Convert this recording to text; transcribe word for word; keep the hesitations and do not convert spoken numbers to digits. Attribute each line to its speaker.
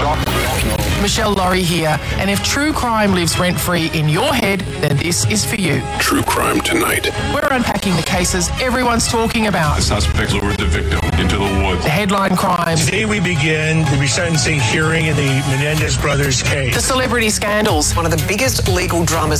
Speaker 1: shock.
Speaker 2: Michelle Laurie here, and if true crime lives rent-free in your head, then this is for you.
Speaker 3: True Crime Tonight.
Speaker 2: We're unpacking the cases everyone's talking about.
Speaker 3: The suspect lured the victim into the woods.
Speaker 2: The headline crimes.
Speaker 4: Today we begin the resentencing hearing in the Menendez brothers case.
Speaker 2: The celebrity scandals.
Speaker 5: One of the biggest legal dramas